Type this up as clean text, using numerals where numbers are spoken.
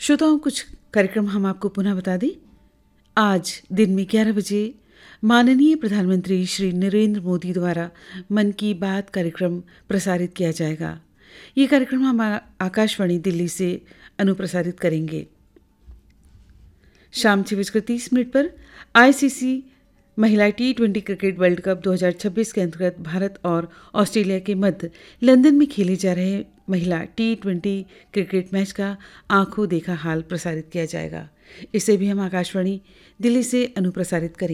श्रोताओं, कुछ कार्यक्रम हम आपको पुनः बता दें। आज दिन में 11 बजे माननीय प्रधानमंत्री श्री नरेंद्र मोदी द्वारा मन की बात कार्यक्रम प्रसारित किया जाएगा। ये कार्यक्रम हम आकाशवाणी दिल्ली से अनुप्रसारित करेंगे। शाम 6:30 पर आईसीसी महिला T20 क्रिकेट वर्ल्ड कप 2026 के अंतर्गत भारत और ऑस्ट्रेलिया के मध्य लंदन में खेले जा रहे महिला T20 क्रिकेट मैच का आंखों देखा हाल प्रसारित किया जाएगा। इसे भी हम आकाशवाणी दिल्ली से अनुप्रसारित करेंगे।